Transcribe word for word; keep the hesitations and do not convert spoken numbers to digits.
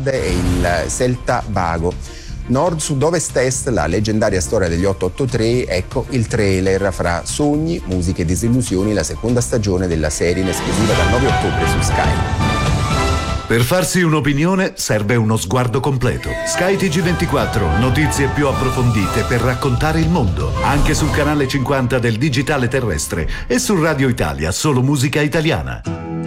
Strahd e il Celta Vago. Nord, Sud, Ovest, Est, la leggendaria storia degli otto otto tre, ecco il trailer fra Sogni, Musiche e Disillusioni, la seconda stagione della serie in esclusiva dal nove ottobre su Sky. Per farsi un'opinione serve uno sguardo completo. Sky T G ventiquattro, notizie più approfondite per raccontare il mondo. Anche sul canale cinquanta del digitale terrestre e su Radio Italia, solo musica italiana.